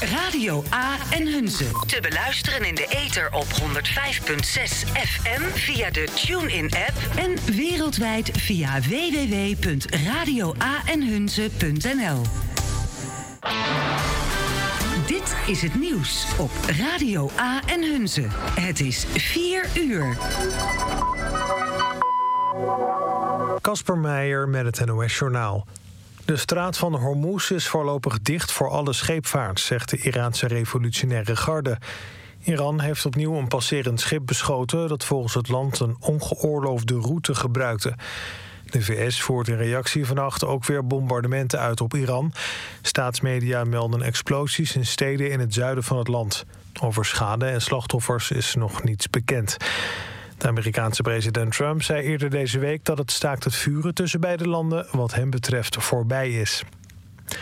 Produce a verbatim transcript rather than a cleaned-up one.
Radio A en Hunze. Te beluisteren in de ether op honderd vijf komma zes F M via de TuneIn-app en wereldwijd via w w w punt radio a en hunze punt n l. Dit is het nieuws op Radio A en Hunze. Het is vier uur. Kasper Meijer met het N O S-journaal. De straat van Hormuz is voorlopig dicht voor alle scheepvaart, zegt de Iraanse revolutionaire garde. Iran heeft opnieuw een passerend schip beschoten dat volgens het land een ongeoorloofde route gebruikte. De V S voert in reactie vannacht ook weer bombardementen uit op Iran. Staatsmedia melden explosies in steden in het zuiden van het land. Over schade en slachtoffers is nog niets bekend. De Amerikaanse president Trump zei eerder deze week dat het staakt het vuren tussen beide landen wat hem betreft voorbij is.